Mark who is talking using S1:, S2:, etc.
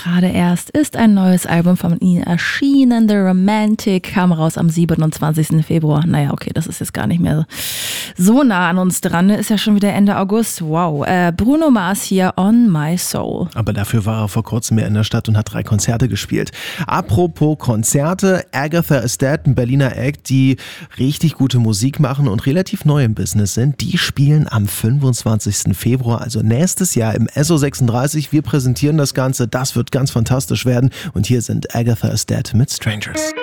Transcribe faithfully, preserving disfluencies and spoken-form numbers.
S1: gerade erst ist ein neues Album von ihnen erschienen. The Romantic kam raus am siebenundzwanzigsten Februar. Naja, okay, das ist jetzt gar nicht mehr so nah an uns dran. Ist ja schon wieder Ende August. Wow. Äh, Bruno Mars hier, On My Soul.
S2: Aber dafür war er vor kurzem mehr in der Stadt und hat drei Konzerte gespielt. Apropos Konzerte, Agatha is Dead, ein Berliner Act, die richtig gute Musik machen und relativ neu im Business sind. Die spielen am fünfundzwanzigsten Februar, also nächstes Jahr im S O sechsunddreißig. Wir präsentieren das Ganze. Das wird ganz fantastisch werden. Und hier sind Agatha is Dead mit Strangers.